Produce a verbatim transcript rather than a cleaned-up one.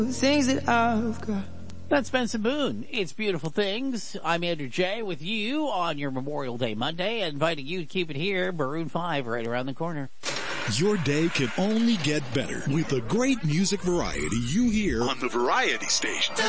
Things that I've got. That's Benson Boone. It's Beautiful Things. I'm Andrew J. with you on your Memorial Day Monday, inviting you to keep it here. Maroon five right around the corner. Your day can only get better with the great music variety you hear on the Variety Station.